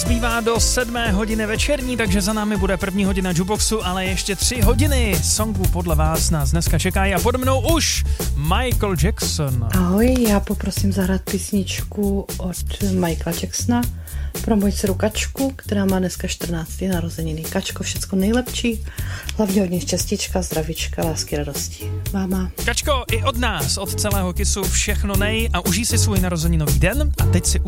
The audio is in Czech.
zbývá do 7. hodiny večerní, takže za námi bude první hodina Jukeboxu, ale ještě 3 hodiny songů podle vás nás dneska čekají a pode mnou už Michael Jackson. Ahoj, já poprosím zahrát písničku od Michaela Jacksona pro moji dceru Kačku, která má dneska 14. narozeniny. Kačko, všecko nejlepší, hlavně hodně štěstíčka, zdravíčka, lásky, radosti. Máma. Kačko, i od nás, od celého Kissu všechno nej a užij si svůj narozeninový den a teď si